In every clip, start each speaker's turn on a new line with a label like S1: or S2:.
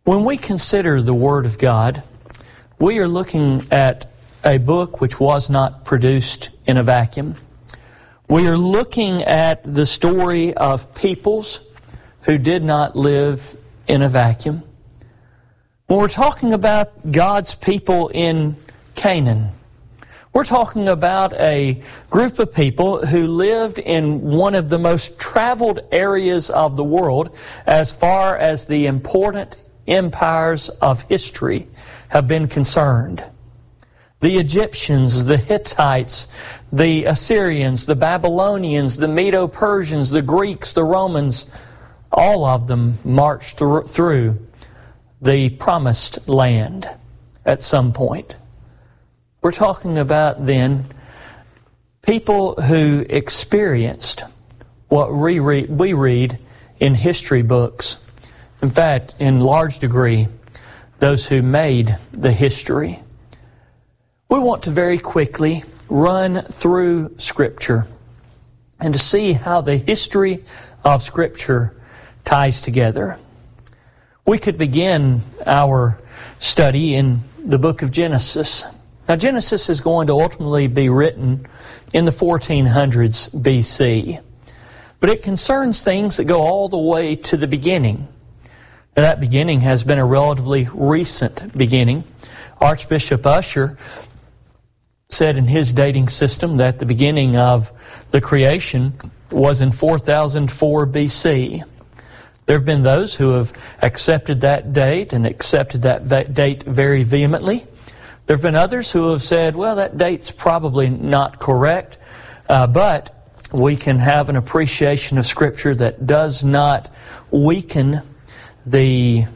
S1: When we consider the Word of God, we are looking at a book which was not produced in a vacuum. We are looking at the story of peoples who did not live in a vacuum. When we're talking about God's people in Canaan, we're talking about a group of people who lived in one of the most traveled areas of the world as far as the important empires of history have been concerned. The Egyptians, the Hittites, the Assyrians, the Babylonians, the Medo-Persians, the Greeks, the Romans, all of them marched through the promised land at some point. We're talking about then people who experienced what we read in history books. In fact, in large degree, those who made the history. We want to very quickly run through Scripture and to see how the history of Scripture ties together. We could begin our study in the book of Genesis. Now, Genesis is going to ultimately be written in the 1400s BC. But it concerns things that go all the way to the beginning. Now, that beginning has been a relatively recent beginning. Archbishop Ussher said in his dating system that the beginning of the creation was in 4004 BC. There have been those who have accepted that date and accepted that date very vehemently. There have been others who have said, well, that date's probably not correct, but we can have an appreciation of Scripture that does not weaken the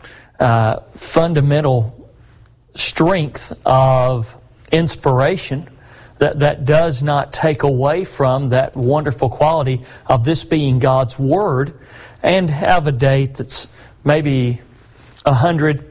S1: fundamental strength of inspiration, that does not take away from that wonderful quality of this being God's Word, and have a date that's maybe 100,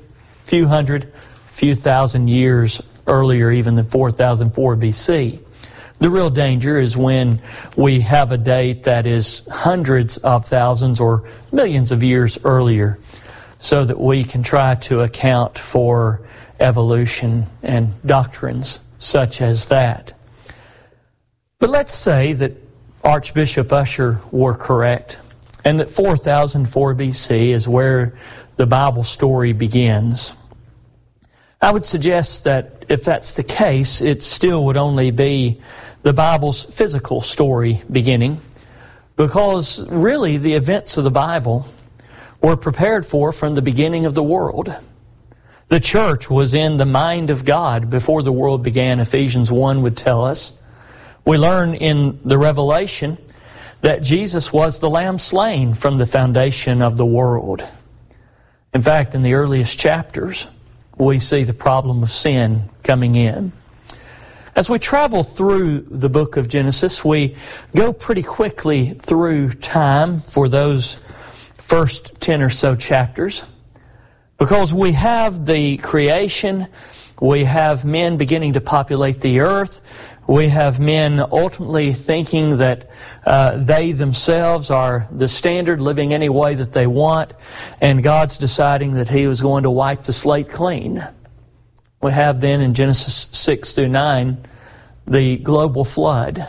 S1: few thousand years earlier even than 4004 BC. The real danger is when we have a date that is hundreds of thousands or millions of years earlier, so that we can try to account for evolution and doctrines such as that. But let's say that Archbishop Ussher were correct, and that 4004 BC is where the Bible story begins. I would suggest that if that's the case, it still would only be the Bible's physical story beginning, because really the events of the Bible were prepared for from the beginning of the world. The church was in the mind of God before the world began, Ephesians 1 would tell us. We learn in the Revelation that Jesus was the Lamb slain from the foundation of the world. In fact, in the earliest chapters, we see the problem of sin coming in. As we travel through the book of Genesis, we go pretty quickly through time for those first 10 or so chapters, because we have the creation, we have men beginning to populate the earth, we have men ultimately thinking that they themselves are the standard, living any way that they want, and God's deciding that He was going to wipe the slate clean. We have then in Genesis 6 through 9 the global flood.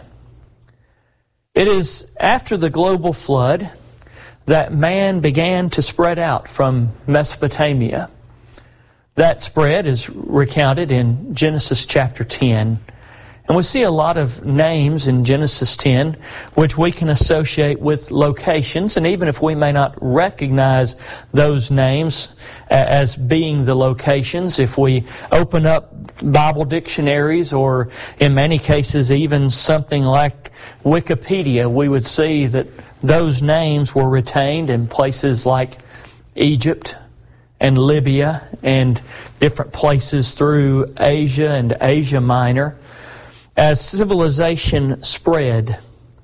S1: It is after the global flood that man began to spread out from Mesopotamia. That spread is recounted in Genesis chapter 10. And we see a lot of names in Genesis 10 which we can associate with locations, and even if we may not recognize those names as being the locations, if we open up Bible dictionaries, or in many cases even something like Wikipedia, we would see that those names were retained in places like Egypt and Libya and different places through Asia and Asia Minor. As civilization spread,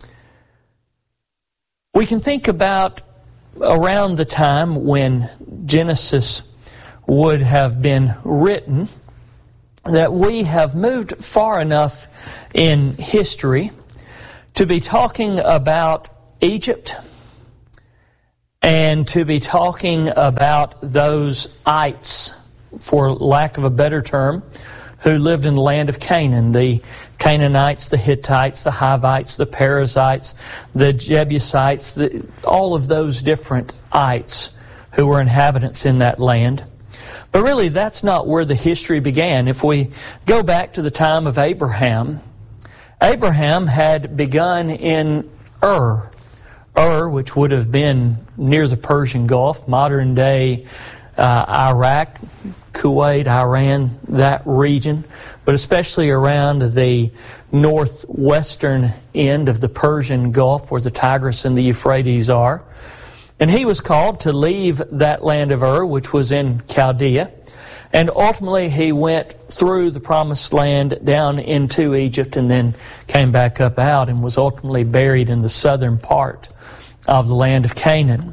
S1: we can think about around the time when Genesis would have been written, that we have moved far enough in history to be talking about Egypt and to be talking about those ites, for lack of a better term, who lived in the land of Canaan, the Canaanites, the Hittites, the Hivites, the Perizzites, the Jebusites, all of those different ites who were inhabitants in that land. But really, that's not where the history began. If we go back to the time of Abraham, Abraham had begun in Ur, which would have been near the Persian Gulf, modern-day Iraq, Kuwait, Iran, that region, but especially around the northwestern end of the Persian Gulf where the Tigris and the Euphrates are. And he was called to leave that land of Ur, which was in Chaldea, and ultimately he went through the Promised Land down into Egypt and then came back up out and was ultimately buried in the southern part of the land of Canaan.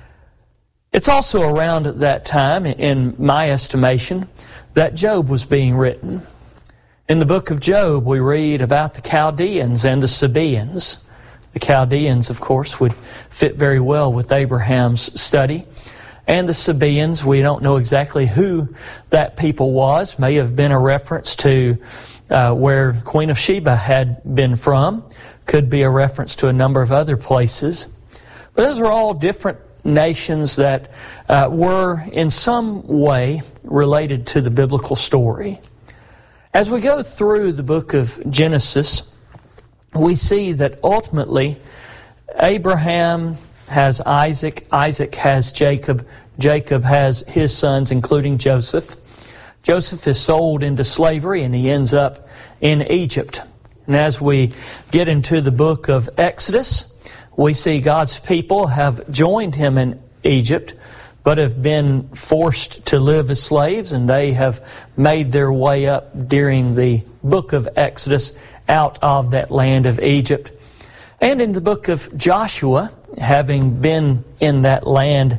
S1: It's also around that time, in my estimation, that Job was being written. In the book of Job, we read about the Chaldeans and the Sabaeans. The Chaldeans, of course, would fit very well with Abraham's study. And the Sabaeans, we don't know exactly who that people was. May have been a reference to where Queen of Sheba had been from. Could be a reference to a number of other places. But those are all different nations that were in some way related to the biblical story. As we go through the book of Genesis, we see that ultimately Abraham has Isaac, Isaac has Jacob, Jacob has his sons, including Joseph. Joseph is sold into slavery and he ends up in Egypt. And as we get into the book of Exodus, we see God's people have joined him in Egypt, but have been forced to live as slaves, and they have made their way up during the book of Exodus out of that land of Egypt. And in the book of Joshua, having been in that land,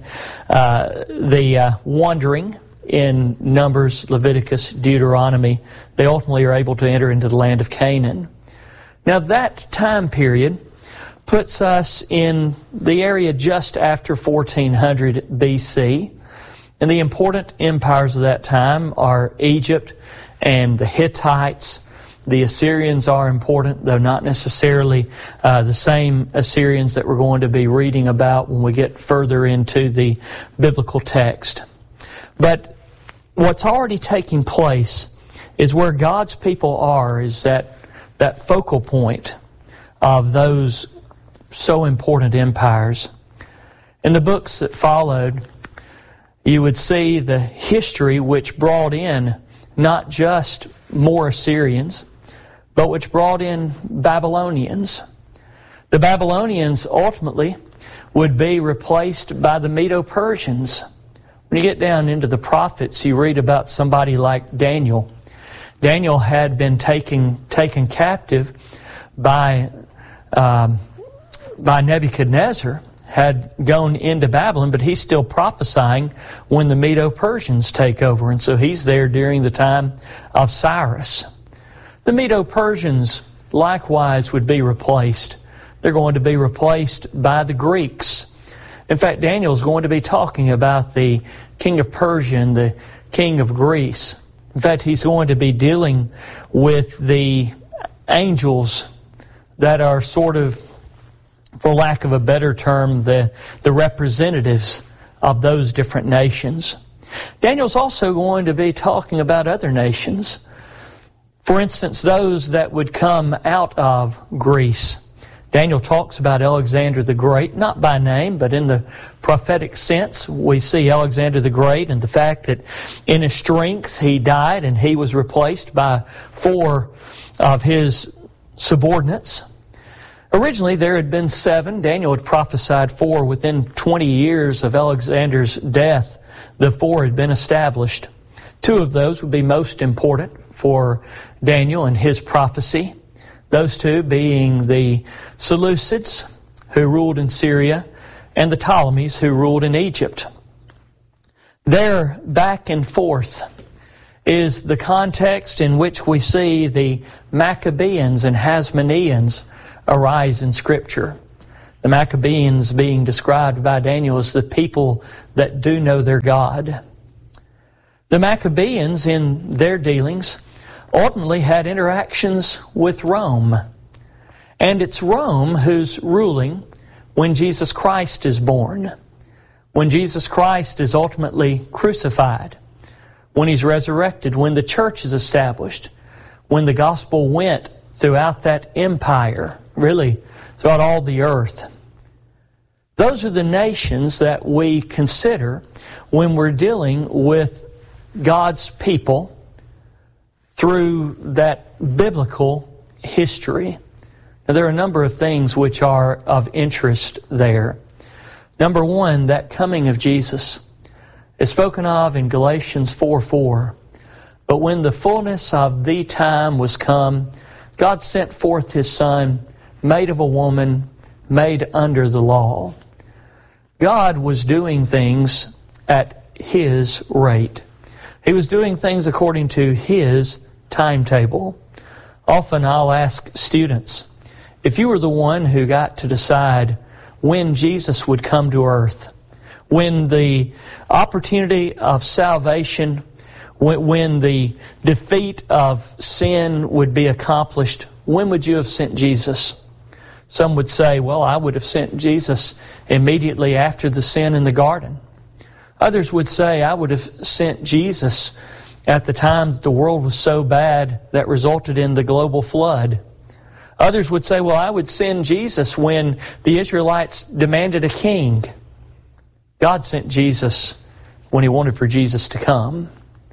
S1: the wandering in Numbers, Leviticus, Deuteronomy, they ultimately are able to enter into the land of Canaan. Now that time period puts us in the area just after 1400 BC. And the important empires of that time are Egypt and the Hittites. The Assyrians are important, though not necessarily the same Assyrians that we're going to be reading about when we get further into the biblical text. But what's already taking place is where God's people are, is that focal point of those so important empires. In the books that followed, you would see the history which brought in not just more Assyrians, but which brought in Babylonians. The Babylonians ultimately would be replaced by the Medo-Persians. When you get down into the prophets, you read about somebody like Daniel. Daniel had been taken captive by Nebuchadnezzar, had gone into Babylon, but he's still prophesying when the Medo-Persians take over, and so he's there during the time of Cyrus. The Medo-Persians likewise would be replaced. They're going to be replaced by the Greeks. In fact, Daniel's going to be talking about the king of Persia and the king of Greece. In fact, he's going to be dealing with the angels that are sort of, for lack of a better term, the representatives of those different nations. Daniel's also going to be talking about other nations. For instance, those that would come out of Greece. Daniel talks about Alexander the Great, not by name, but in the prophetic sense. We see Alexander the Great and the fact that in his strength he died and he was replaced by 4 of his subordinates. Originally there had been 7. Daniel had prophesied 4. Within 20 years of Alexander's death, the 4 had been established. 2 of those would be most important for Daniel and his prophecy. Those 2 being the Seleucids, who ruled in Syria, and the Ptolemies, who ruled in Egypt. Their back and forth is the context in which we see the Maccabeans and Hasmoneans arise in Scripture. The Maccabees being described by Daniel as the people that do know their God. The Maccabees, in their dealings, ultimately had interactions with Rome. And it's Rome who's ruling when Jesus Christ is born, when Jesus Christ is ultimately crucified, when He's resurrected, when the church is established, when the gospel went throughout that empire, really throughout all the earth. Those are the nations that we consider when we're dealing with God's people through that biblical history. Now, there are a number of things which are of interest there. Number one, that coming of Jesus is spoken of in Galatians 4:4. But when the fullness of the time was come, God sent forth His Son, made of a woman, made under the law. God was doing things at His rate. He was doing things according to His timetable. Often I'll ask students, if you were the one who got to decide when Jesus would come to earth, when the opportunity of salvation, when the defeat of sin would be accomplished, when would you have sent Jesus? Some would say, well, I would have sent Jesus immediately after the sin in the garden. Others would say, I would have sent Jesus at the time that the world was so bad that resulted in the global flood. Others would say, well, I would send Jesus when the Israelites demanded a king. God sent Jesus when He wanted for Jesus to come.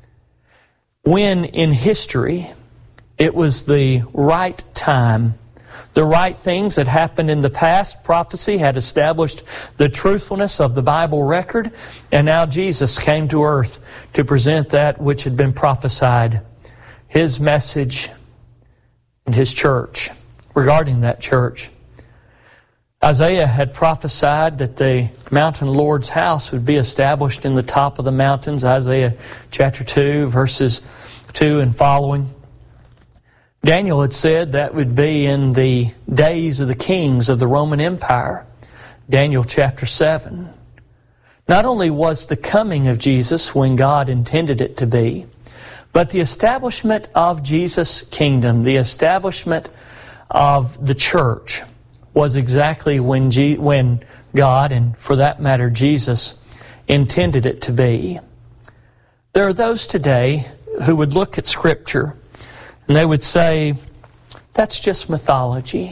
S1: When in history it was the right time, the right things that happened in the past, prophecy had established the truthfulness of the Bible record, and now Jesus came to earth to present that which had been prophesied, His message and His church. Regarding that church, Isaiah had prophesied that the mountain Lord's house would be established in the top of the mountains, Isaiah chapter 2, verses 2 and following. Daniel had said that would be in the days of the kings of the Roman Empire, Daniel chapter 7. Not only was the coming of Jesus when God intended it to be, but the establishment of Jesus' kingdom, the establishment of the church, was exactly when God, and for that matter Jesus, intended it to be. There are those today who would look at Scripture and they would say, that's just mythology.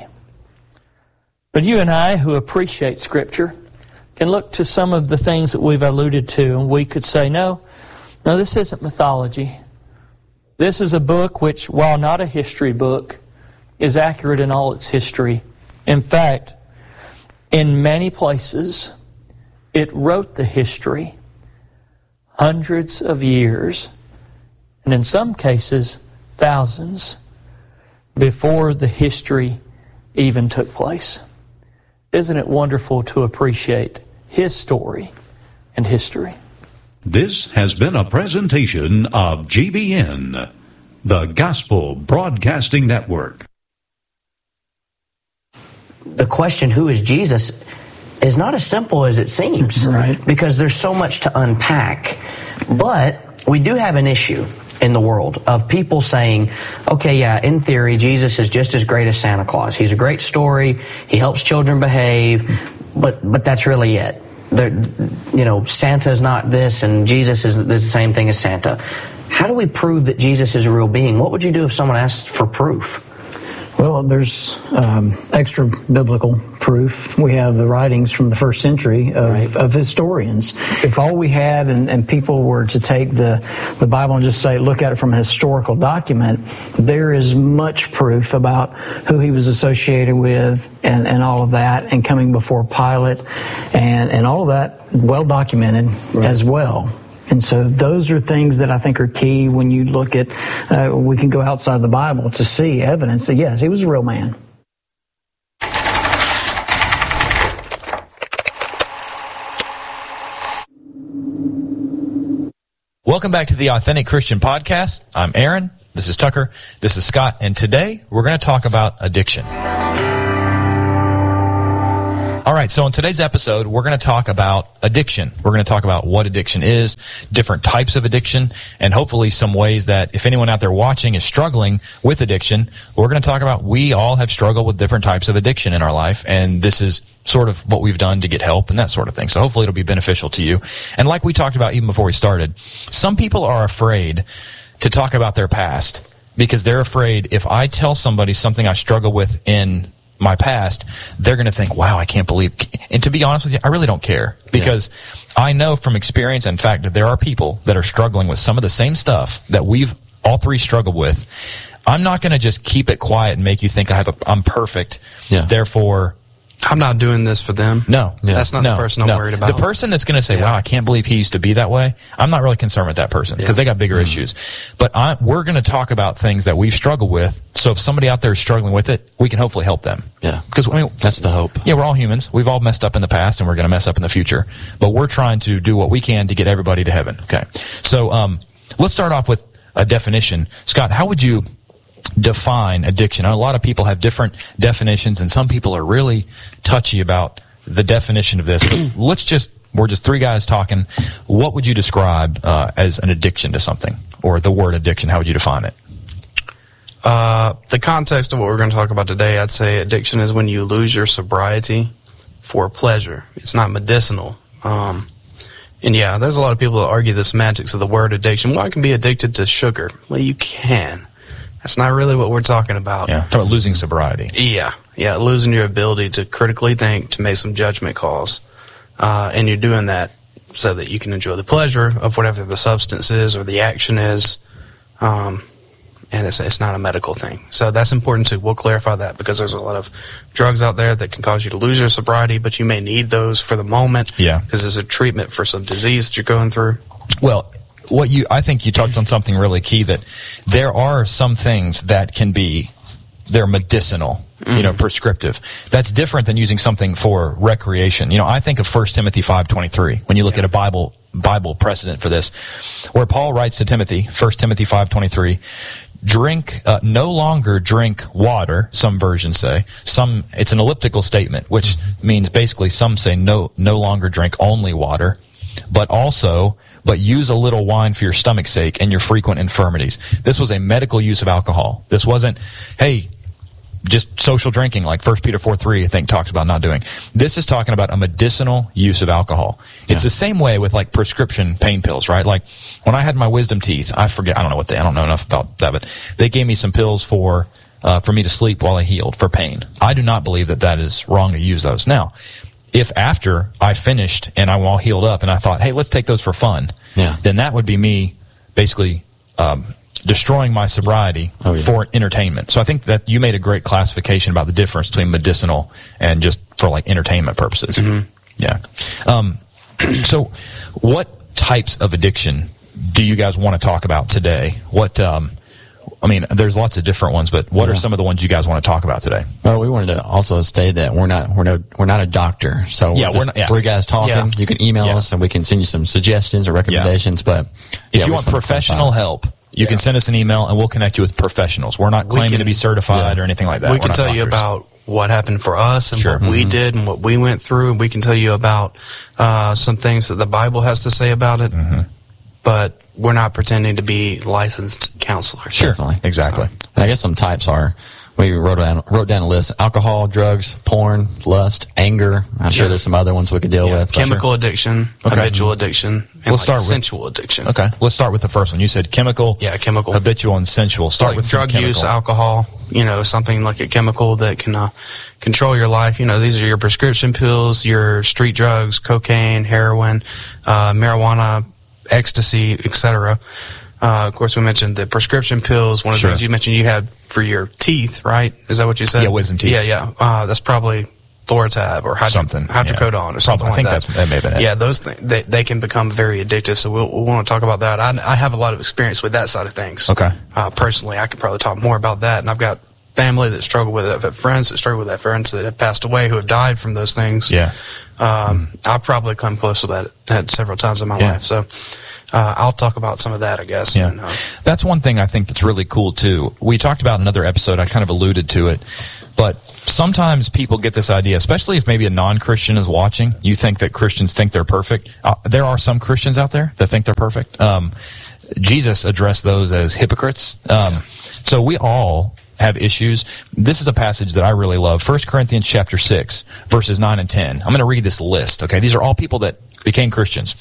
S1: But you and I, who appreciate Scripture, can look to some of the things that we've alluded to, and we could say, no, this isn't mythology. This is a book which, while not a history book, is accurate in all its history. In fact, in many places, it wrote the history hundreds of years, and in some cases, thousands, before the history even took place. Isn't it wonderful to appreciate His story and history?
S2: This has been a presentation of GBN, the Gospel Broadcasting Network.
S3: The question, who is Jesus, is not as simple as it seems.
S1: Right.
S3: Because there's so much to unpack. But we do have an issue in the world of people saying, okay, yeah, in theory, Jesus is just as great as Santa Claus. He's a great story. He helps children behave. But that's really it. Santa's not this, and Jesus is the same thing as Santa. How do we prove that Jesus is a real being? What would you do if someone asked for proof?
S4: Well, there's extra biblical proof. We have the writings from the first century of historians. If all we had and people were to take the Bible and just say, look at it from a historical document, there is much proof about who he was associated with and all of that, and coming before Pilate and all of that well documented as well. And so those are things that I think are key when you look at, we can go outside the Bible to see evidence that, yes, he was a real man.
S5: Welcome back to the Authentic Christian Podcast. I'm Aaron. This is Tucker. This is Scott. And today we're going to talk about addiction. All right, so in today's episode, we're going to talk about addiction. We're going to talk about what addiction is, different types of addiction, and hopefully some ways that if anyone out there watching is struggling with addiction, we're going to talk about we all have struggled with different types of addiction in our life, and this is sort of what we've done to get help and that sort of thing. So hopefully it'll be beneficial to you. And like we talked about even before we started, some people are afraid to talk about their past because they're afraid if I tell somebody something I struggle with in my past, they're going to think, wow, I can't believe. And to be honest with you, I really don't care because I know from experience, in fact, that there are people that are struggling with some of the same stuff that we've all three struggled with. I'm not going to just keep it quiet and make you think I'm perfect. Therefore,
S6: I'm not doing this for them.
S5: No.
S6: That's not the person I'm worried about.
S5: The person that's going to say, wow, I can't believe he used to be that way, I'm not really concerned with that person because they got bigger issues. But we're going to talk about things that we've struggled with. So if somebody out there is struggling with it, we can hopefully help them.
S7: Yeah.
S5: Because
S7: that's the hope.
S5: Yeah, we're all humans. We've all messed up in the past and we're going to mess up in the future. But we're trying to do what we can to get everybody to heaven. Okay. So let's start off with a definition. Scott, how would you define addiction? A lot of people have different definitions, and some people are really touchy about the definition of this. But we're just three guys talking. What would you describe as an addiction to something, or the word addiction? How would you define it?
S6: The context of what we're going to talk about today, I'd say addiction is when you lose your sobriety for pleasure. It's not medicinal. And yeah, there's a lot of people that argue the semantics of the word addiction. Well, I can be addicted to sugar. Well, you can. That's not really what we're talking about.
S5: Yeah, talking about losing sobriety.
S6: Yeah, losing your ability to critically think, to make some judgment calls. And you're doing that so that you can enjoy the pleasure of whatever the substance is or the action is. And it's not a medical thing. So that's important too. We'll clarify that because there's a lot of drugs out there that can cause you to lose your sobriety, but you may need those for the moment.
S5: Yeah.
S6: Because there's a treatment for some disease that you're going through.
S5: Well, I think you touched on something really key, that there are some things that they're medicinal, prescriptive. That's different than using something for recreation. I think of 1 Timothy 5:23 when you look at a Bible precedent for this, where Paul writes to Timothy, 1 Timothy 5:23, no longer drink water, some versions say. It's an elliptical statement, which means basically some say no longer drink only water, but use a little wine for your stomach's sake and your frequent infirmities. This was a medical use of alcohol. This wasn't, hey, just social drinking like 1 Peter 4:3 I think talks about not doing. This is talking about a medicinal use of alcohol. It's the same way with like prescription pain pills, right? Like when I had my wisdom teeth, I don't know enough about that, but they gave me some pills for me to sleep while I healed for pain. I do not believe that is wrong to use those. Now, if after I finished and I'm all healed up and I thought, hey, let's take those for fun, then that would be me basically destroying my sobriety for entertainment. So I think that you made a great classification about the difference between medicinal and just for like entertainment purposes. Yeah. So what types of addiction do you guys want to talk about today? There's lots of different ones, but what are some of the ones you guys want to talk about today?
S7: Well, we wanted to also state that we're not a doctor, so we're just three guys talking. Yeah. You can email us, and we can send you some suggestions or recommendations. But
S5: if you want professional help, you can send us an email, and we'll connect you with professionals. We're not claiming to be certified or anything like that.
S6: We can tell you about what happened for us and what we did and what we went through. We can tell you about some things that the Bible has to say about it. But we're not pretending to be licensed counselors.
S5: Sure, definitely. Exactly.
S7: So, I guess some types are, we wrote down a list: alcohol, drugs, porn, lust, anger. I'm sure there's some other ones we could deal with.
S6: Chemical addiction, habitual addiction, and we'll start sensual addiction.
S5: Okay, let's start with the first one. You said chemical, habitual, and sensual. Start with
S6: drug use, alcohol. Something like a chemical that can control your life. These are your prescription pills, your street drugs, cocaine, heroin, marijuana, ecstasy, etc. Of course, we mentioned the prescription pills. One of the things you mentioned you had for your teeth, right? Is that what you said?
S5: Yeah, wisdom teeth.
S6: Yeah. That's probably Loratab or hydrocodone or something like that.
S5: That may have been it.
S6: Yeah, those things, they can become very addictive, so we'll want to talk about that. I have a lot of experience with that side of things.
S5: Okay.
S6: Personally, I could probably talk more about that, and I've got family that struggle with it. I've had friends that struggle with that, friends that have passed away who have died from those things.
S5: Yeah.
S6: I've probably come close to that several times in my life, so... I'll talk about some of that, I guess.
S5: Yeah.
S6: And,
S5: that's one thing I think that's really cool, too. We talked about in another episode, I kind of alluded to it, but sometimes people get this idea, especially if maybe a non-Christian is watching, you think that Christians think they're perfect. There are some Christians out there that think they're perfect. Jesus addressed those as hypocrites. So we all have issues. This is a passage that I really love. 1 Corinthians chapter 6, verses 9 and 10. I'm going to read this list, okay? These are all people that became Christians.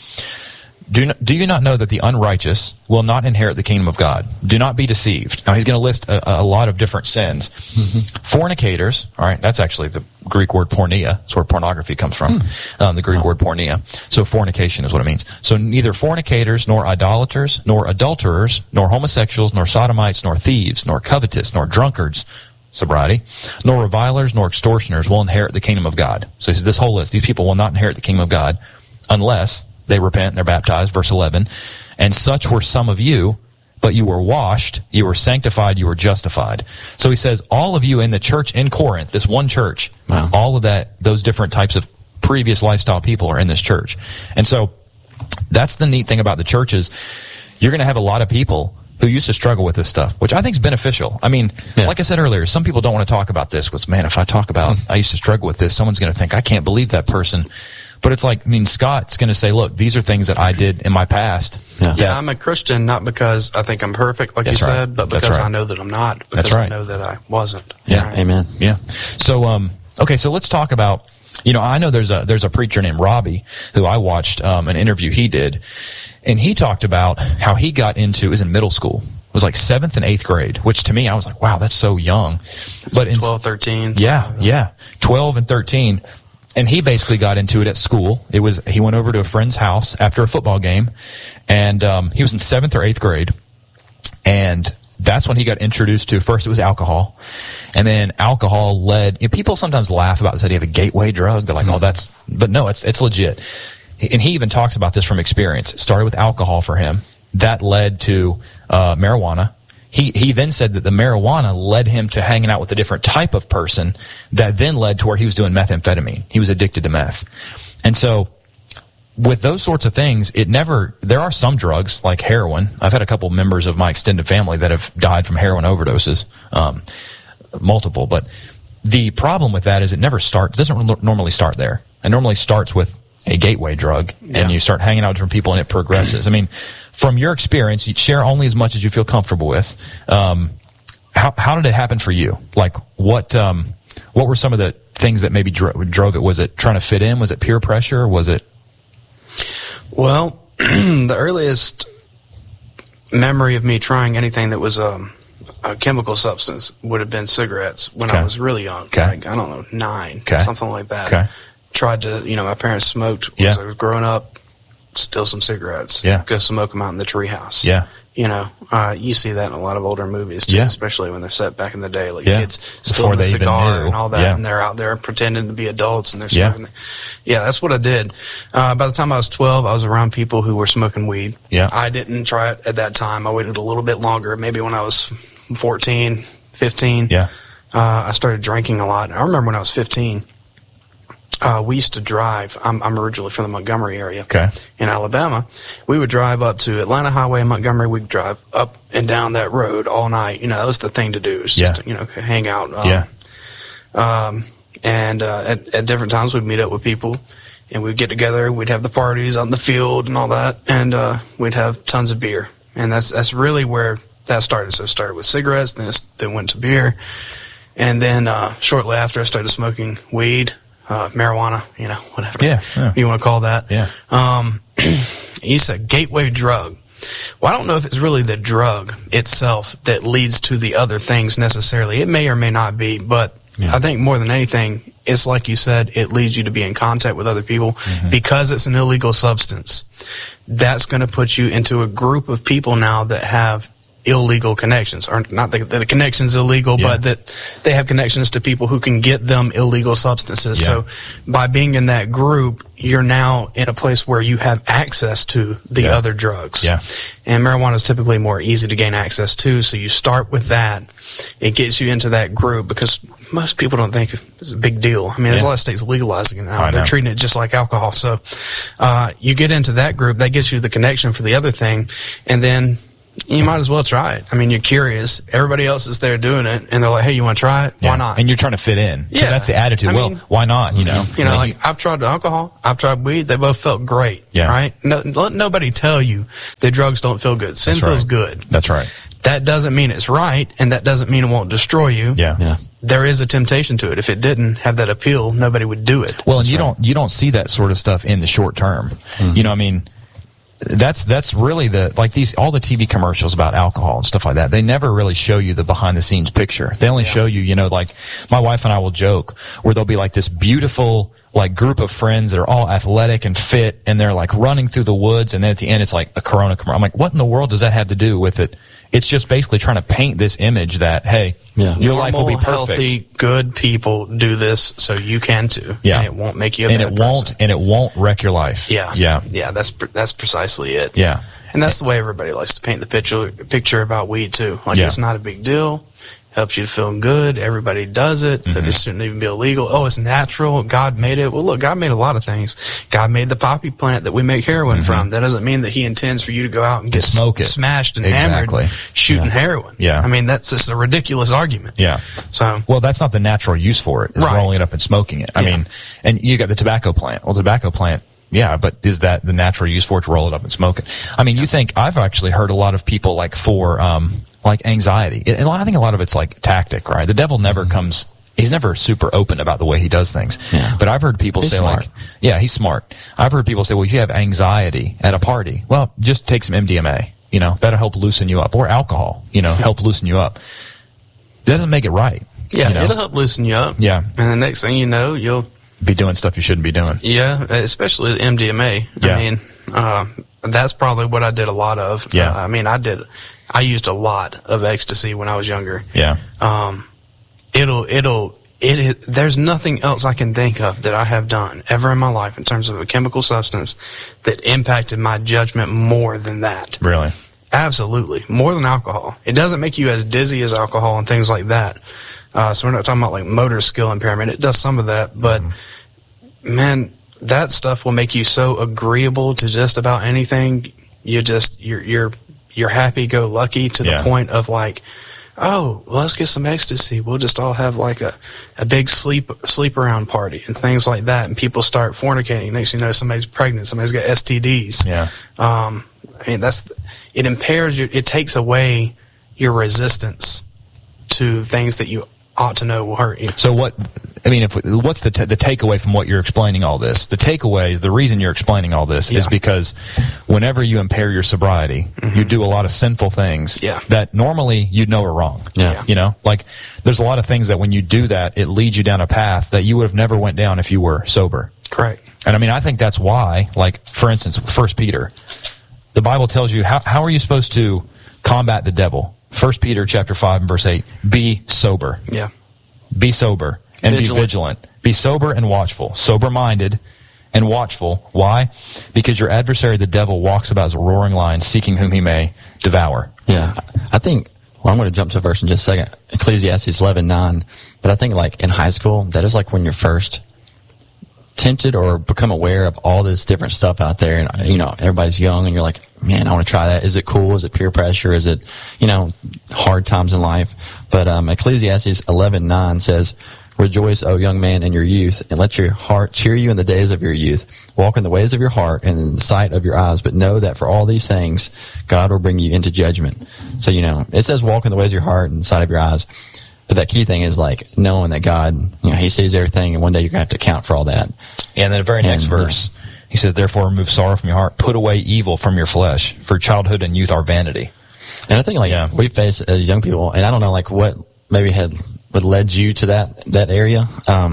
S5: Do you not know that the unrighteous will not inherit the kingdom of God? Do not be deceived. Now, he's going to list a lot of different sins. Mm-hmm. Fornicators, all right, that's actually the Greek word porneia. That's where pornography comes from, the Greek word porneia. So fornication is what it means. So neither fornicators, nor idolaters, nor adulterers, nor homosexuals, nor sodomites, nor thieves, nor covetous, nor drunkards, sobriety, nor revilers, nor extortioners will inherit the kingdom of God. So he says this whole list, these people will not inherit the kingdom of God unless they repent and they're baptized, verse 11. And such were some of you, but you were washed, you were sanctified, you were justified. So he says, all of you in the church in Corinth, this one church, wow, all of those different types of previous lifestyle people are in this church. And so that's the neat thing about the church is you're going to have a lot of people who used to struggle with this stuff, which I think is beneficial. I mean, like I said earlier, some people don't want to talk about this. Man, if I talk about I used to struggle with this, someone's going to think, I can't believe that person. But it's like, I mean, Scott's going to say, look, these are things that I did in my past.
S6: Yeah, I'm a Christian not because I think I'm perfect, like you said, but because I know that I'm not, because I know that I wasn't.
S7: Yeah, amen.
S5: Yeah. So, okay, so let's talk about, I know there's a preacher named Robbie who I watched an interview he did, and he talked about how he got into, it was in middle school. It was like 7th and 8th grade, which to me, I was like, wow, that's so young. But
S6: 12, 13.
S5: Yeah, 12 and 13. And he basically got into it at school. He went over to a friend's house after a football game, and he was in 7th or 8th grade, and that's when he got introduced to, first it was alcohol, and then alcohol led, people sometimes laugh about this idea of a gateway drug. They're like, but no, it's legit. And he even talks about this from experience. It started with alcohol for him. That led to marijuana. He then said that the marijuana led him to hanging out with a different type of person that then led to where he was doing methamphetamine. He was addicted to meth. And so with those sorts of things, there are some drugs like heroin. I've had a couple members of my extended family that have died from heroin overdoses, multiple. But the problem with that is it doesn't normally start there. It normally starts with a gateway drug, and you start hanging out with different people, and it progresses. I mean, from your experience, you share only as much as you feel comfortable with. How did it happen for you? Like, what were some of the things that maybe drove it? Was it trying to fit in? Was it peer pressure? Was it?
S6: Well, the earliest memory of me trying anything that was a chemical substance would have been cigarettes when I was really young. Like, I don't know, 9, something like that. Tried to, my parents smoked as I was growing up, steal some cigarettes. Go smoke them out in the treehouse. You see that in a lot of older movies too, especially when they're set back in the day. Like kids stealing the cigar and all that, and they're out there pretending to be adults and they're smoking. That's what I did. By the time I was 12, I was around people who were smoking weed. I didn't try it at that time. I waited a little bit longer. Maybe when I was 14, 15, I started drinking a lot. I remember when I was 15. We used to drive. I'm originally from the Montgomery area in Alabama. We would drive up to Atlanta Highway in Montgomery. We'd drive up and down that road all night. That was the thing to do. Is just hang out. And at different times we'd meet up with people, and we'd get together. We'd have the parties on the field and all that, and we'd have tons of beer. And that's really where that started. So it started with cigarettes, then went to beer, and then shortly after I started smoking weed. Marijuana, whatever you want to call that. It's a gateway drug. Well, I don't know if it's really the drug itself that leads to the other things necessarily. It may or may not be, but I think more than anything, it's like you said, it leads you to be in contact with other people because it's an illegal substance. That's going to put you into a group of people now that have illegal connections, or not that the connection's illegal, but that they have connections to people who can get them illegal substances. So by being in that group, you're now in a place where you have access to the other drugs. And marijuana is typically more easy to gain access to, so you start with that. It gets you into that group because most people don't think it's a big deal. I mean, there's a lot of states legalizing it now. They're treating it just like alcohol. So you get into that group, that gets you the connection for the other thing, and then you might as well try it. I mean, you're curious. Everybody else is there doing it, and they're like, hey, you want to try it?
S5: Yeah.
S6: Why not?
S5: And you're trying to fit in.
S6: Yeah.
S5: So that's the attitude. Well, why not, you know?
S6: You know, like, I've tried alcohol. I've tried weed. They both felt great.
S5: Yeah.
S6: Right? No, let nobody tell you that drugs don't feel good. Sin feels good.
S5: That's right.
S6: That doesn't mean it's right, and that doesn't mean it won't destroy you.
S5: Yeah.
S6: There is a temptation to it. If it didn't have that appeal, nobody would do it.
S5: Well, and you don't see that sort of stuff in the short term. You know, I mean, that's really all the TV commercials about alcohol and stuff like that. They never really show you the behind the scenes picture. They only show you, you know, like my wife and I will joke where there'll be like this beautiful like group of friends that are all athletic and fit, and they're like running through the woods, and then at the end it's like a Corona commercial. I'm like, what in the world does that have to do with it? It's just basically trying to paint this image that, hey, your life will be perfect.
S6: Healthy, good people do this, so you can too.
S5: Yeah.
S6: And it won't make you a bad person.
S5: And it won't wreck your life.
S6: Yeah. That's precisely it.
S5: Yeah.
S6: And that's the way everybody likes to paint the picture about weed too. Like it's not a big deal. Helps you to feel good. Everybody does it. That it shouldn't even be illegal. Oh, it's natural. God made it. Well, look, God made a lot of things. God made the poppy plant that we make heroin from. That doesn't mean that He intends for you to go out and get smashed and hammered shooting heroin.
S5: Yeah.
S6: I mean, that's just a ridiculous argument.
S5: Yeah.
S6: So,
S5: well, that's not the natural use for it. It's rolling it up and smoking it. I mean, and you got the tobacco plant. Well, tobacco plant. Yeah, but is that the natural use for it to roll it up and smoke it? I mean, you think I've actually heard a lot of people like for like anxiety. I think a lot of it's like tactic, right? The devil never comes. He's never super open about the way he does things. Yeah. But I've heard people say like, he's smart. I've heard people say, well, if you have anxiety at a party, well, just take some MDMA. You know, that'll help loosen you up, or alcohol. You know, help loosen you up. It doesn't make it right.
S6: Yeah,
S5: you know?
S6: It'll help loosen you up.
S5: Yeah,
S6: and the next thing you know, you'll
S5: be doing stuff you shouldn't be doing.
S6: Yeah, especially MDMA. Yeah. I mean, that's probably what I did a lot of.
S5: Yeah.
S6: I used a lot of ecstasy when I was younger.
S5: Yeah.
S6: There's nothing else I can think of that I have done ever in my life in terms of a chemical substance that impacted my judgment more than that.
S5: Really?
S6: Absolutely. More than alcohol. It doesn't make you as dizzy as alcohol and things like that. So we're not talking about like motor skill impairment. It does some of that, but man, that stuff will make you so agreeable to just about anything. You're happy-go-lucky to the point of like, oh, well, let's get some ecstasy. We'll just all have like a big sleep around party and things like that. And people start fornicating. Next thing you know, somebody's pregnant. Somebody's got STDs.
S5: Yeah.
S6: I mean, it impairs it takes away your resistance to things that you ought to know will hurt you.
S5: So what's the takeaway from what you're explaining all this? The takeaway is the reason you're explaining all this is because whenever you impair your sobriety, you do a lot of sinful things that normally you'd know are wrong.
S6: Yeah.
S5: You know, like there's a lot of things that when you do that, it leads you down a path that you would have never went down if you were sober.
S6: Correct.
S5: And I mean, I think that's why, like, for instance, 1 Peter, the Bible tells you how are you supposed to combat the devil? 1 Peter chapter 5 and verse 8, be sober.
S6: Yeah.
S5: Be sober and be vigilant. Be sober and watchful. Sober-minded and watchful. Why? Because your adversary, the devil, walks about as a roaring lion, seeking whom he may devour.
S7: Yeah. I think, I'm going to jump to a verse in just a second. Ecclesiastes 11:9. But I think like in high school, that is like when you're first tempted or become aware of all this different stuff out there, and you know everybody's young and you're like, man, I want to try that. Is it cool? Is it peer pressure? Is it, you know, hard times in life? But Ecclesiastes 11:9 says, rejoice, O young man, in your youth, and let your heart cheer you in the days of your youth. Walk in the ways of your heart and in the sight of your eyes, but know that for all these things God will bring you into judgment. So, you know, it says walk in the ways of your heart and the sight of your eyes. But that key thing is like knowing that God, you know, He sees everything, and one day you're going to have to account for all that.
S5: And then the very next verse, He says, therefore remove sorrow from your heart, put away evil from your flesh, for childhood and youth are vanity.
S7: And I think like we face as young people, and I don't know like what maybe what led you to that area.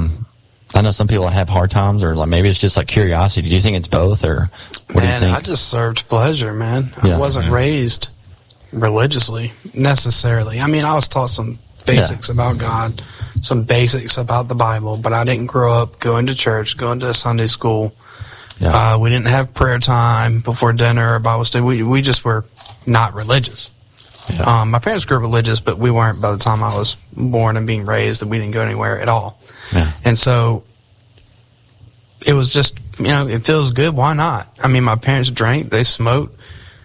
S7: I know some people have hard times, or like maybe it's just like curiosity. Do you think it's both, or what do you think?
S6: I just served pleasure, man. I wasn't raised religiously necessarily. I mean, I was taught some basics about God, some basics about the Bible, but I didn't grow up going to church, going to Sunday school. Yeah. We didn't have prayer time before dinner or Bible study. We just were not religious. Yeah. My parents grew up religious, but we weren't by the time I was born and being raised, and we didn't go anywhere at all.
S7: Yeah.
S6: And so it was just, it feels good. Why not? I mean, my parents drank, they smoked.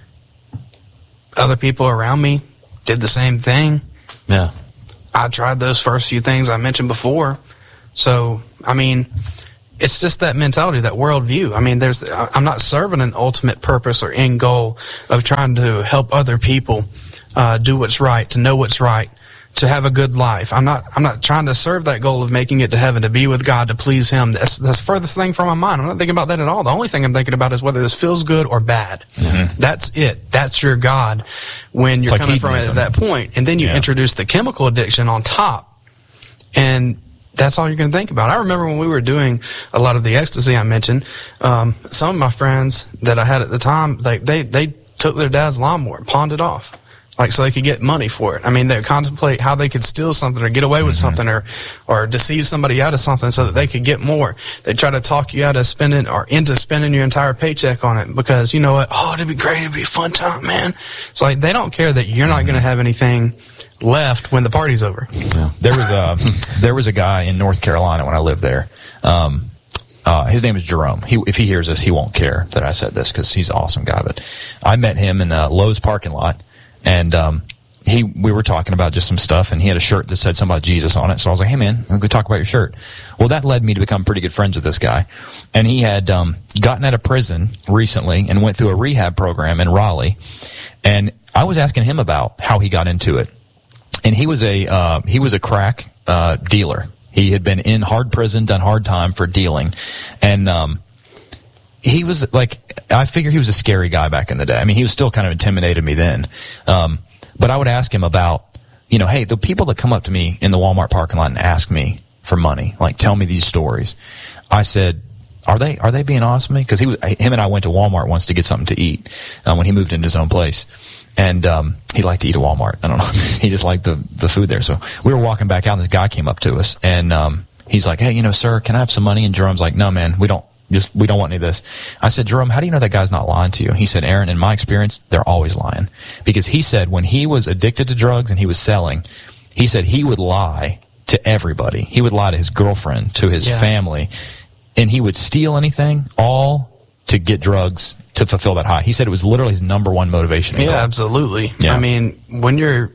S6: Other people around me did the same thing.
S7: Yeah.
S6: I tried those first few things I mentioned before. So, I mean, it's just that mentality, that worldview. I mean, I'm not serving an ultimate purpose or end goal of trying to help other people do what's right, to know what's right, to have a good life. I'm not trying to serve that goal of making it to heaven, to be with God, to please Him. That's the furthest thing from my mind. I'm not thinking about that at all. The only thing I'm thinking about is whether this feels good or bad. Mm-hmm. That's it. That's your God when you're coming from it at that point. And then you introduce the chemical addiction on top, and that's all you're going to think about. I remember when we were doing a lot of the ecstasy I mentioned, some of my friends that I had at the time, they took their dad's lawnmower and pawned it off, so they could get money for it. I mean, they would contemplate how they could steal something or get away with something or deceive somebody out of something so that they could get more. They try to talk you out of spending or into spending your entire paycheck on it because, you know what, it'd be great, it'd be a fun time, man. It's like they don't care that you're not going to have anything left when the party's over.
S5: Yeah. There was a guy in North Carolina when I lived there. His name is Jerome. If he hears this, he won't care that I said this because he's an awesome guy. But I met him in a Lowe's parking lot, and we were talking about just some stuff, and he had a shirt that said something about Jesus on it. So I was like, hey, man, we could talk about your shirt. Well, that led me to become pretty good friends with this guy. And he had gotten out of prison recently and went through a rehab program in Raleigh. And I was asking him about how he got into it. And he was a crack dealer. He had been in hard prison, done hard time for dealing. And he was I figured he was a scary guy back in the day. I mean, he was still kind of intimidated me then. But I would ask him about, hey, the people that come up to me in the Walmart parking lot and ask me for money, tell me these stories. I said, are they being honest with me? Because him and I went to Walmart once to get something to eat when he moved into his own place. And he liked to eat at Walmart. I don't know. He just liked the food there. So we were walking back out, and this guy came up to us, and he's like, hey, sir, can I have some money? And Jerome's like, no, man, we don't want any of this. I said, Jerome, how do you know that guy's not lying to you? He said, Aaron, in my experience, they're always lying. Because he said when he was addicted to drugs and he was selling, he said he would lie to everybody. He would lie to his girlfriend, to his family, and he would steal anything, all to get drugs to fulfill that high. He said it was literally his number one motivation.
S6: Yeah, absolutely.
S5: Yeah.
S6: I mean, when your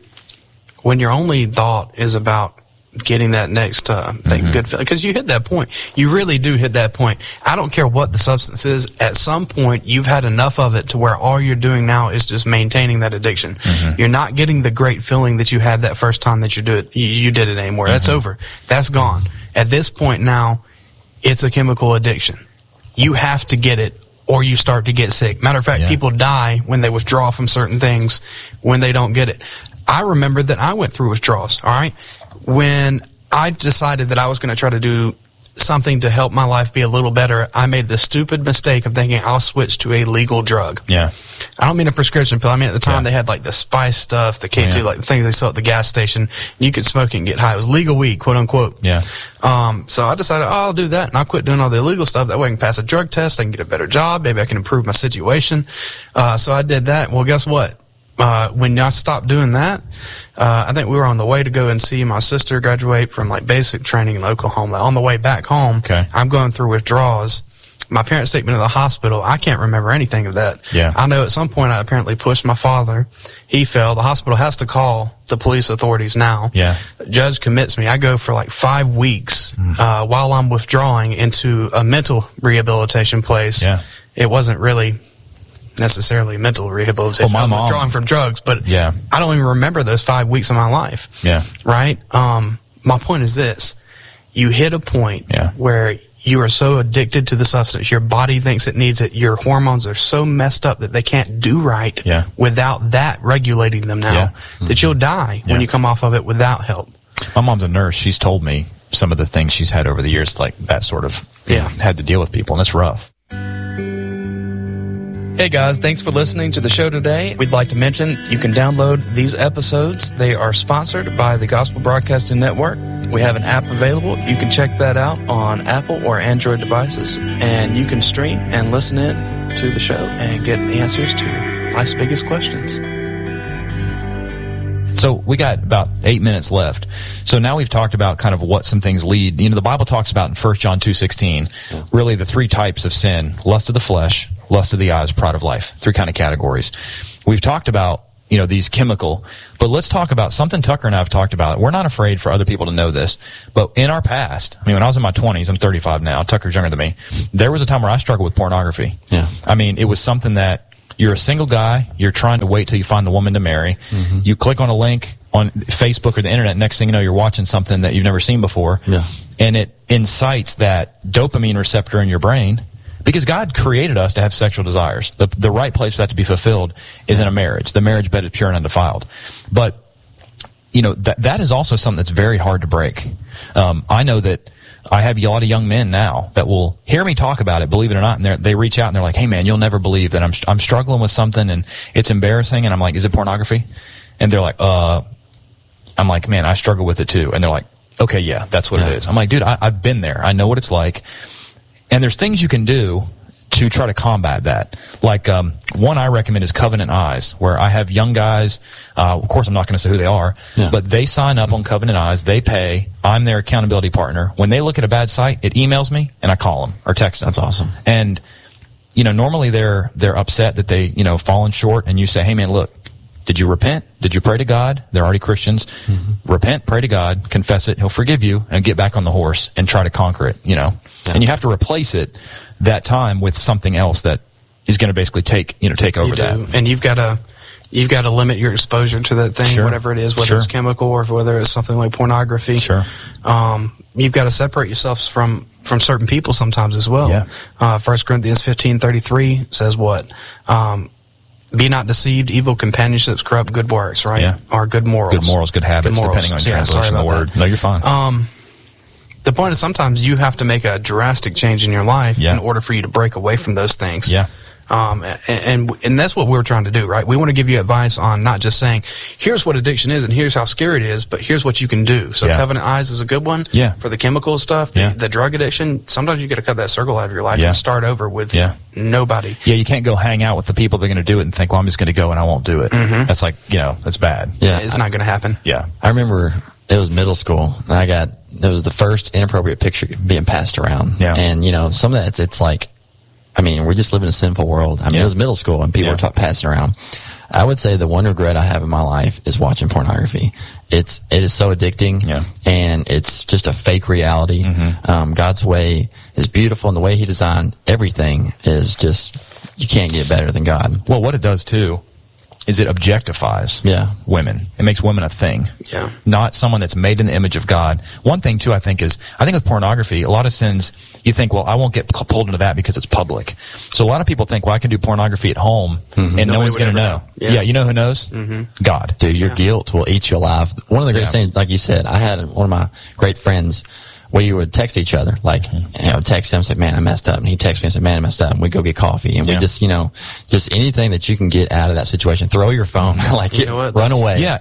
S6: only thought is about getting that next good feeling, because you hit that point. You really do hit that point. I don't care what the substance is. At some point, you've had enough of it to where all you're doing now is just maintaining that addiction. Mm-hmm. You're not getting the great feeling that you had that first time that you did it anymore. Mm-hmm. That's over. That's gone. At this point now, it's a chemical addiction. You have to get it, or you start to get sick. Matter of fact, people die when they withdraw from certain things when they don't get it. I remember that I went through withdrawals, all right? When I decided that I was going to try to do something to help my life be a little better, I made the stupid mistake of thinking I'll switch to a legal drug. Yeah. I don't mean a prescription pill. I mean, at the time they had the spice stuff, the K2, the things they sell at the gas station. You could smoke it and get high. It was legal weed, quote unquote. Yeah. So I decided, I'll do that, and I'll quit doing all the illegal stuff. That way I can pass a drug test, I can get a better job, maybe I can improve my situation. So I did that. Well, guess what? When I stopped doing that, I think we were on the way to go and see my sister graduate from basic training in Oklahoma. On the way back home, I'm going through withdrawals. My parents take me to the hospital. I can't remember anything of that. Yeah. I know at some point I apparently pushed my father. He fell. The hospital has to call the police authorities now. Yeah. The judge commits me. I go for 5 weeks while I'm withdrawing into a mental rehabilitation place. Yeah. It wasn't really necessarily mental rehabilitation. Well, my mom withdrawing from drugs, but I don't even remember those 5 weeks of my life. Yeah. Right? My point is this. You hit a point where you are so addicted to the substance, your body thinks it needs it, your hormones are so messed up that they can't do right without that regulating them now, that you'll die when you come off of it without help.
S5: My mom's a nurse. She's told me some of the things she's had over the years, that sort of had to deal with people, and it's rough.
S6: Hey guys, thanks for listening to the show today. We'd like to mention you can download these episodes. They are sponsored by the Gospel Broadcasting Network. We have an app available. You can check that out on Apple or Android devices, and you can stream and listen in to the show and get answers to life's biggest questions.
S5: So we got about 8 minutes left. So now we've talked about kind of what some things lead. You know, the Bible talks about in 1 John 2:16, really the three types of sin: lust of the flesh, lust of the eyes, pride of life. Three kind of categories. We've talked about, you know, these chemical, but let's talk about something Tucker and I have talked about. We're not afraid for other people to know this, but in our past, I mean, when I was in my 20s, I'm 35 now, Tucker's younger than me, there was a time where I struggled with pornography.
S7: Yeah.
S5: I mean, it was something that you're a single guy, you're trying to wait till you find the woman to marry. Mm-hmm. You click on a link on Facebook or the internet, next thing you know, you're watching something that you've never seen before.
S7: Yeah.
S5: And it incites that dopamine receptor in your brain, because God created us to have sexual desires. The right place for that to be fulfilled is in a marriage. The marriage bed is pure and undefiled. But, you know, that is also something that's very hard to break. I know that I have a lot of young men now that will hear me talk about it, believe it or not, and they reach out and they're like, "Hey man, you'll never believe that I'm struggling with something and it's embarrassing." And I'm like, "Is it pornography?" And they're like, I'm like, "Man, I struggle with it too." And they're like, "Okay, yeah, that's what it is." I'm like, "Dude, I've been there. I know what it's like." And there's things you can do to try to combat that. Like, one I recommend is Covenant Eyes, where I have young guys, of course I'm not going to say who they are, but they sign up on Covenant Eyes, they pay, I'm their accountability partner. When they look at a bad site, it emails me, and I call them, or text them.
S7: That's awesome.
S5: And, you know, normally they're upset that they, you know, fallen short, and you say, "Hey man, look, did you repent? Did you pray to God?" They're already Christians. Mm-hmm. Repent, pray to God, confess it, He'll forgive you, and get back on the horse and try to conquer it, you know. Yeah. And you have to replace it that time with something else that is going to basically take over that.
S6: And you've got to limit your exposure to that thing, whatever it is, whether it's chemical or whether it's something like pornography.
S5: Sure.
S6: You've got to separate yourselves from certain people sometimes as well.
S5: Yeah.
S6: 1 Corinthians 15:33 says what? Be not deceived, evil companionships corrupt good works, right?
S5: Yeah.
S6: Or good morals.
S5: Good morals, good habits, depending on translation of the word. No, you're fine.
S6: The point is sometimes you have to make a drastic change in your life in order for you to break away from those things.
S5: Yeah.
S6: And that's what we're trying to do, right? We want to give you advice on not just saying, here's what addiction is and here's how scary it is, but here's what you can do. So Covenant Eyes is a good one for the chemical stuff, the drug addiction. Sometimes you got to cut that circle out of your life and start over with nobody.
S5: Yeah, you can't go hang out with the people that are going to do it and think, well, I'm just going to go and I won't do it. Mm-hmm. That's like, you know, that's bad.
S7: Yeah.
S6: It's not going to happen.
S5: Yeah.
S7: I remember it was middle school, and it was the first inappropriate picture being passed around.
S5: Yeah.
S7: And, you know, some of that, it's like, I mean, we just live in a sinful world. I mean, it was middle school, and people were passing around. I would say the one regret I have in my life is watching pornography. It is so addicting, and it's just a fake reality. Mm-hmm. God's way is beautiful, and the way He designed everything is just, you can't get better than God.
S5: Well, what it does, too, is it objectifies women. It makes women a thing.
S6: Yeah.
S5: Not someone that's made in the image of God. One thing, too, I think with pornography, a lot of sins, you think, well, I won't get pulled into that because it's public. So a lot of people think, well, I can do pornography at home, and no one's going to know. Yeah, you know who knows? Mm-hmm. God.
S7: Dude, your guilt will eat you alive. One of the greatest things, like you said, I had one of my great friends, where you would text each other, like, you know, text him and say, "Man, I messed up." And he'd text me and say, "Man, I messed up." And we'd go get coffee. And we just, you know, just anything that you can get out of that situation. Throw your phone, like, run away.
S5: Yeah.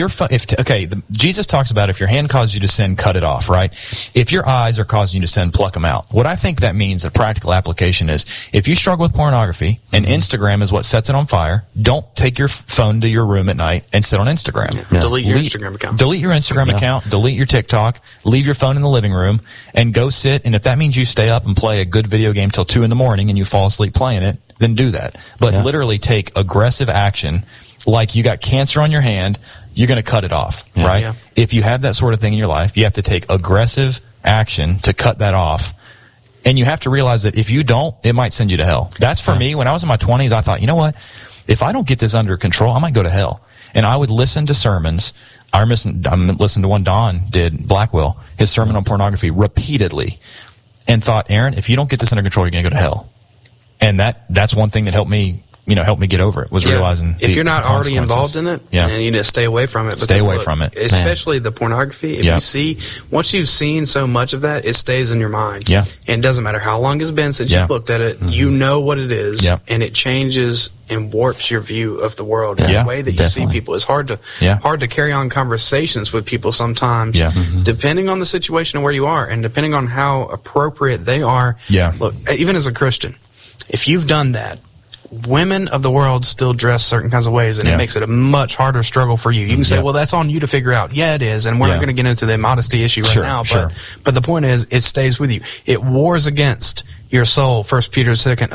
S5: Jesus talks about if your hand causes you to sin, cut it off, right? If your eyes are causing you to sin, pluck them out. What I think that means, a practical application is, if you struggle with pornography and Instagram is what sets it on fire, don't take your phone to your room at night and sit on Instagram.
S6: Yeah. Delete your Instagram account.
S5: Delete your Instagram account. Delete your TikTok. Leave your phone in the living room. And go sit, and if that means you stay up and play a good video game till 2 a.m. and you fall asleep playing it, then do that. But literally take aggressive action, like you got cancer on your hand, you're going to cut it off, right? Yeah. If you have that sort of thing in your life, you have to take aggressive action to cut that off. And you have to realize that if you don't, it might send you to hell. That's for me. When I was in my 20s, I thought, you know what? If I don't get this under control, I might go to hell. And I would listen to sermons. I'm listening to one Don did, Blackwell, his sermon on pornography repeatedly, and thought, Aaron, if you don't get this under control, you're going to go to hell. And that's one thing that helped me get over it, was realizing
S6: if you're not already involved in it, and you need to stay away from it.
S5: Stay away from it.
S6: Especially the pornography. Once you've seen so much of that, it stays in your mind.
S5: Yeah.
S6: And it doesn't matter how long it's been since you've looked at it, you know what it is, and it changes and warps your view of the world. And the way that you see people is hard to carry on conversations with people sometimes, depending on the situation and where you are, and depending on how appropriate they are.
S5: Yeah.
S6: Look, even as a Christian, if you've done that, women of the world still dress certain kinds of ways, and it makes it a much harder struggle for you. You can say, well, that's on you to figure out. Yeah, it is, and we're not going to get into the modesty issue right now, but the point is, it stays with you. It wars against your soul. 1 Peter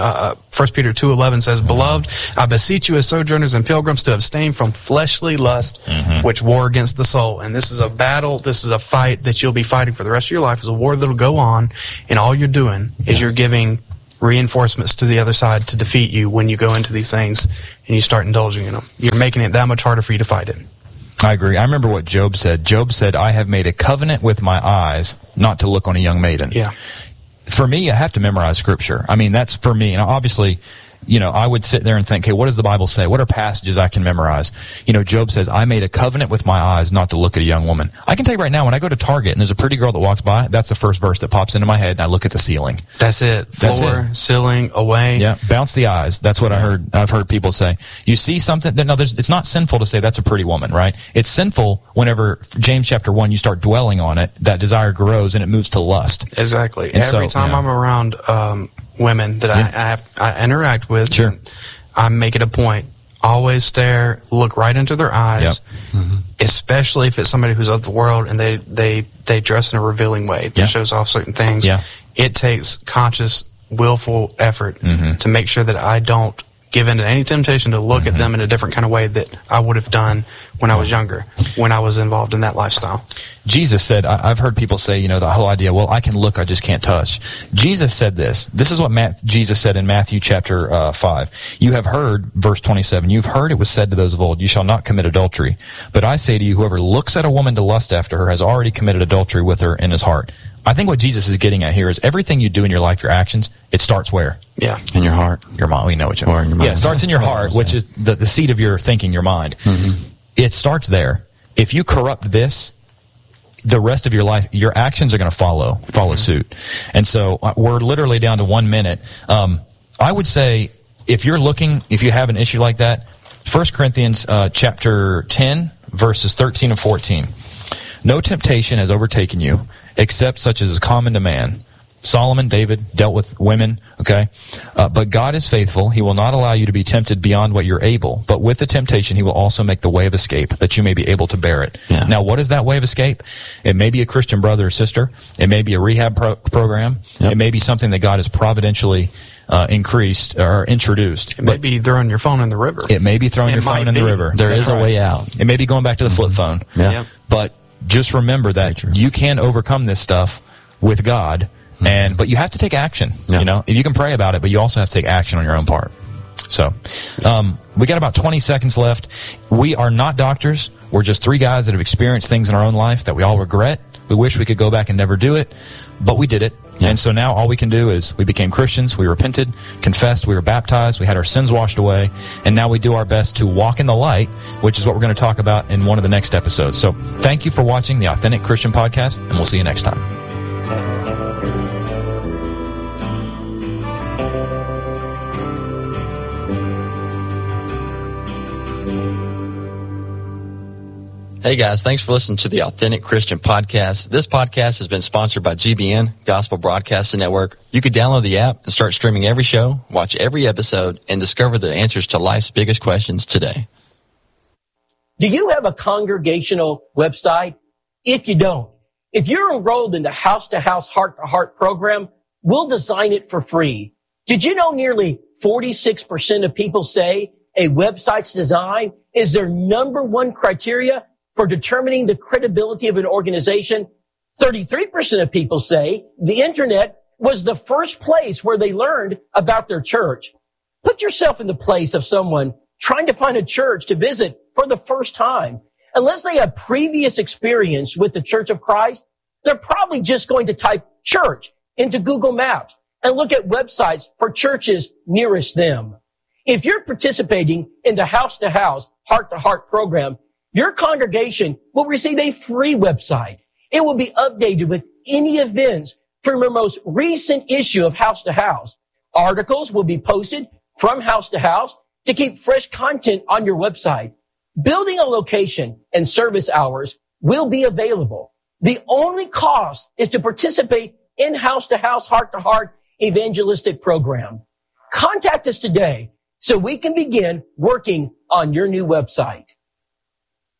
S6: 2:11 says, Beloved, I beseech you as sojourners and pilgrims to abstain from fleshly lust, which war against the soul. And this is a battle, this is a fight that you'll be fighting for the rest of your life. It's a war that'll go on, and all you're doing is you're giving reinforcements to the other side to defeat you when you go into these things and you start indulging in them. You're making it that much harder for you to fight it.
S5: I agree. I remember what Job said. Job said, I have made a covenant with my eyes not to look on a young maiden.
S6: Yeah.
S5: For me, I have to memorize Scripture. I mean, that's for me. And obviously, I would sit there and think, okay, what does the Bible say? What are passages I can memorize? Job says, I made a covenant with my eyes not to look at a young woman. I can tell you right now, when I go to Target and there's a pretty girl that walks by, that's the first verse that pops into my head, and I look at the ceiling.
S6: That's it. Floor, ceiling, away.
S5: Yeah, bounce the eyes. That's what I've heard people say. You see something, it's not sinful to say that's a pretty woman, right? It's sinful whenever, James chapter 1, you start dwelling on it, that desire grows and it moves to lust.
S6: Exactly. And every time I'm around women that I interact with, I make it a point, always stare, look right into their eyes, especially if it's somebody who's of the world and they dress in a revealing way that shows off certain things. It takes conscious, willful effort to make sure that I don't give in to any temptation to look at them in a different kind of way that I would have done when I was younger, when I was involved in that lifestyle.
S5: Jesus said, I've heard people say, the whole idea, well, I can look, I just can't touch. Jesus said this. This is what Jesus said in Matthew chapter 5. You have heard, verse 27, you've heard it was said to those of old, you shall not commit adultery. But I say to you, whoever looks at a woman to lust after her has already committed adultery with her in his heart. I think what Jesus is getting at here is everything you do in your life, your actions, it starts where?
S6: Yeah.
S7: In your heart.
S5: Your mind. We know what
S7: or in your mind.
S5: Yeah, it starts in your heart, which is the seat of your thinking, your mind. It starts there. If you corrupt this, the rest of your life, your actions are going to follow suit. And so we're literally down to 1 minute. I would say if you have an issue like that, 1 Corinthians chapter 10, verses 13 and 14. No temptation has overtaken you, except such as is common to man. Solomon, David, dealt with women, okay? But God is faithful. He will not allow you to be tempted beyond what you're able. But with the temptation, He will also make the way of escape, that you may be able to bear it. Yeah. Now, what is that way of escape? It may be a Christian brother or sister. It may be a rehab program. Yep. It may be something that God has providentially increased or introduced.
S6: It may be throwing your phone in the river.
S5: It may be throwing your phone in the river.
S7: There is a way out.
S5: It may be going back to the flip phone.
S7: Yeah. Yep.
S5: But just remember that you can overcome this stuff with God. But you have to take action. Yeah. You can pray about it, but you also have to take action on your own part. So, we got about 20 seconds left. We are not doctors. We're just three guys that have experienced things in our own life that we all regret. We wish we could go back and never do it, but we did it. Yeah. And so now all we can do is we became Christians, we repented, confessed, we were baptized, we had our sins washed away, and now we do our best to walk in the light, which is what we're going to talk about in one of the next episodes. So, thank you for watching the Authentic Christian Podcast, and we'll see you next time.
S7: Hey guys, thanks for listening to the Authentic Christian Podcast. This podcast has been sponsored by GBN, Gospel Broadcasting Network. You can download the app and start streaming every show, watch every episode, and discover the answers to life's biggest questions today.
S8: Do you have a congregational website? If you don't, if you're enrolled in the House-to-House, Heart-to-Heart program, we'll design it for free. Did you know nearly 46% of people say a website's design is their number one criteria for determining the credibility of an organization? 33% of people say the internet was the first place where they learned about their church. Put yourself in the place of someone trying to find a church to visit for the first time. Unless they have previous experience with the Church of Christ, they're probably just going to type church into Google Maps and look at websites for churches nearest them. If you're participating in the House-to-House, Heart-to-Heart program, your congregation will receive a free website. It will be updated with any events from your most recent issue of House to House. Articles will be posted from House to House to keep fresh content on your website. Building a location and service hours will be available. The only cost is to participate in House to House, Heart to Heart evangelistic program. Contact us today so we can begin working on your new website.